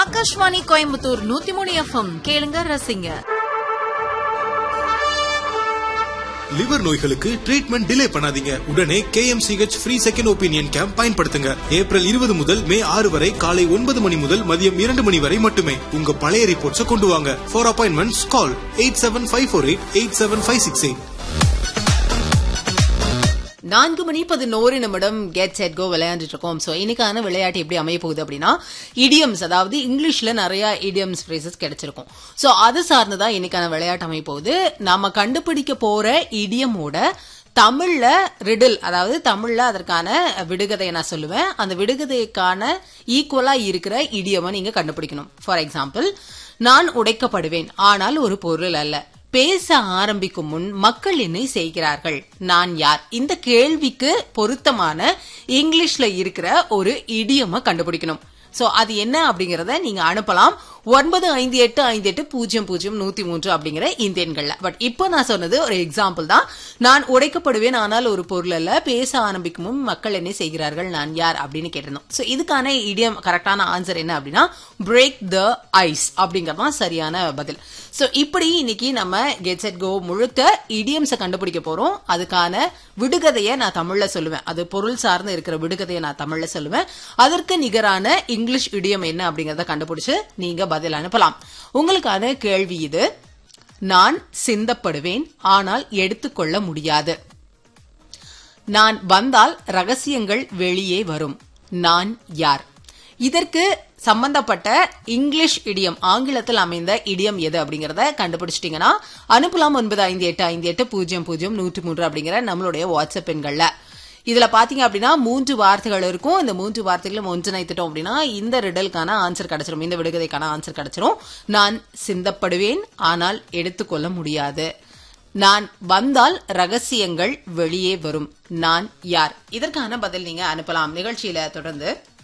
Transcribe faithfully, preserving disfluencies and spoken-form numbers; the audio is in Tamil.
ஆகாஷ்வாணி கோயம்புத்தூர் நூத்தி மூணு எஃப்எம் கேளுங்க ரசிங்க. லிவர் நோய்களுக்கு ட்ரீட்மெண்ட் டிலே பண்ணாதீங்க. உடனே KMCH free second opinion camp பயன்படுத்துங்க. ஏப்ரல் இருபது முதல் மே ஆறு வரை காலை ஒன்பது மணி முதல் மதியம் இரண்டு மணி வரை மட்டுமே. உங்க பழைய ரிப்போர்ட்ஸ் கொண்டு வாங்க. For appointments call eight seven five four eight eight seven five six eight. நான்கு மணி பதினோரு நிமிடம் கெட் செட் கோ விளையாண்டுட்டு இருக்கோம். சோ இன்னைக்கான விளையாட்டு எப்படி அமைய போகுது அப்படின்னா, இடியம்ஸ், அதாவது இங்கிலீஷ்ல நிறைய இடியம்ஸ் ஃப்ரேசஸ் கிடைச்சிருக்கும். சோ அது சார்ந்துதான் இன்னைக்கான விளையாட்டு அமைய போகுது. நாம கண்டுபிடிக்க போற இடியமோட தமிழ்ல ரிடில், அதாவது தமிழ்ல அதற்கான விடுகதையை நான் சொல்லுவேன். அந்த விடுகதைக்கான ஈக்குவலா இருக்கிற இடியமை நீங்க கண்டுபிடிக்கணும். ஃபார் எக்ஸாம்பிள், நான் உடைக்கப்படுவேன் ஆனால் ஒரு பொருள் அல்ல. பேச ஆரம்பிக்கும் முன் மக்கள் என்னை செய்கிறார்கள், நான் யார்? இந்த கேள்விக்கு பொருத்தமான இங்கிலீஷ்ல இருக்கிற ஒரு இடியமை கண்டுபிடிக்கணும். சோ அது என்ன அப்படிங்கறத நீங்க அனுப்பலாம் ஒன்பது ஐந்து எட்டு ஐந்து எட்டு பூஜ்ஜியம் பூஜ்ஜியம் நூத்தி மூன்று அப்படிங்கிற இந்த எண்கள்ல. பட் இப்போ நான் சொன்னது ஒரு எக்ஸாம்பிள் தான். நான் உடைக்கப்படுவேன் ஆனால் ஒரு பொருள் அல்ல, பேச ஆரம்பிக்கும் முன் மக்கள் என்ன செய்கிறார்கள், நான் யார் அப்படின்னு கேட்டிருந்தோம். சோ இதுக்கான இடியம் கரெக்டான ஆன்சர் என்ன அப்படின்னா, பிரேக் த ஐஸ் அப்படிங்கறதான் சரியான பதில். சோ இப்படி இன்னைக்கு நம்ம கெட் செட் கோ முழுக்க இடியம்ஸை கண்டுபிடிக்க போறோம். அதுக்கான விடுகதையை நான் தமிழ்ல சொல்லுவேன். அது பொருள் சார்ந்து இருக்கிற விடுகதையை நான் தமிழ்ல சொல்லுவேன். அதற்கு நிகரான இங்கிலீஷ் இடியம் என்ன அப்படிங்கறத கண்டுபிடிச்சு நீங்க பதில் அனுப்பலாம். உங்களுக்கான கேள்வி இது. நான் சிந்தப்படுவேன் ஆனால் எடுத்துக்கொள்ள முடியாது. நான் வந்தால் ரகசியங்கள் வெளியே வரும், நான் யார்? இதற்கு சம்பந்தப்பட்ட இங்கிலீஷ் இடியம், ஆங்கிலத்தில் அமைந்த இடியம் எது அப்படிங்கறத கண்டுபிடிச்சிட்டீங்கன்னா அனுப்பலாம் ஒன்பது ஐந்து எட்டு ஐந்து எட்டு பூஜ்ஜியம் பூஜ்ஜியம் நூற்றி மூன்று அப்படிங்கிற நம்மளுடைய வாட்ஸ்அப் எண்கள்ல. இதுல பாத்தீங்க அப்படின்னா மூன்று வார்த்தைகள் இருக்கும். இந்த மூன்று வார்த்தைகளும் ஒன்றிணைத்துட்டோம் அப்படின்னா இந்த ரிடலுக்கான ஆன்சர் கிடைச்சிரும், இந்த விடுகதைக்கான ஆன்சர் கிடைச்சிரும். நான் சிந்தப்படுவேன் ஆனால் எடுத்துக்கொள்ள முடியாது. நான் வந்தால் ரகசியங்கள் வெளியே வரும், நான் யார்? இதற்கான பதில் நீங்க அனுப்பலாம். நிகழ்ச்சியில தொடர்ந்து